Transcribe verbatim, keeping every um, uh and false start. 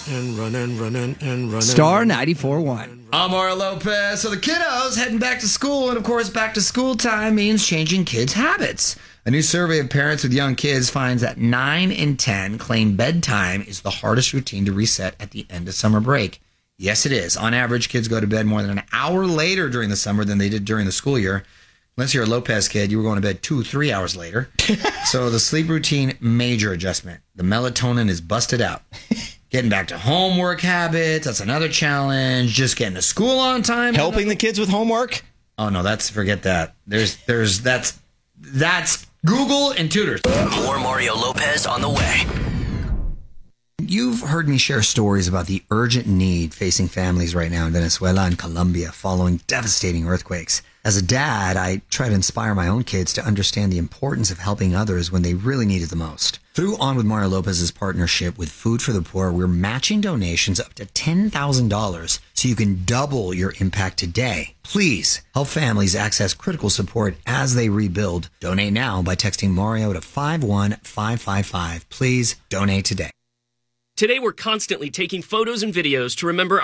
and running, running, and running. Star ninety-four point one. I'm Mario Lopez. So the kiddos heading back to school, and of course, back to school time means changing kids' habits. A new survey of parents with young kids finds that nine in ten claim bedtime is the hardest routine to reset at the end of summer break. Yes, it is. On average, kids go to bed more than an hour later during the summer than they did during the school year. Unless you're a Lopez kid, you were going to bed two, three hours later. So the sleep routine, major adjustment. The melatonin is busted out. Getting back to homework habits, that's another challenge. Just getting to school on time. Helping the kids with homework? Oh, no, that's, forget that. There's, there's, that's, that's Google and tutors. More Mario Lopez on the way. You've heard me share stories about the urgent need facing families right now in Venezuela and Colombia following devastating earthquakes. As a dad, I try to inspire my own kids to understand the importance of helping others when they really need it the most. Through On with Mario Lopez's partnership with Food for the Poor, we're matching donations up to ten thousand dollars so you can double your impact today. Please help families access critical support as they rebuild. Donate now by texting Mario to five one five five five. Please donate today. Today, we're constantly taking photos and videos to remember